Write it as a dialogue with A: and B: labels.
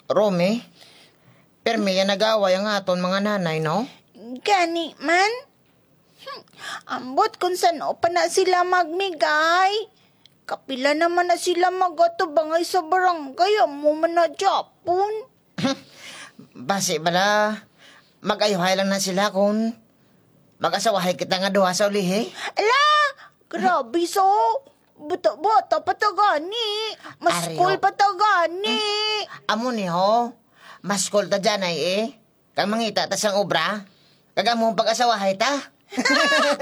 A: Romy, permi yan nag-away ang aton mga nanay, no?
B: Gani man. Ambot kung saan pa na sila magmigay. Kapila naman na sila magatubangay sa barangay. Amo man na Japon.
A: Basi bala, mag-ayuhay lang na sila kung mag-asawahay kita nga duha sa ulihi.
B: Ala! Grabe so. Bata pa ta gani. Maskul pa ta gani.
A: Amo ni ho, maskol ta dyan ay Kang mangita ta sang obra, kagamong pag-asawahay ta.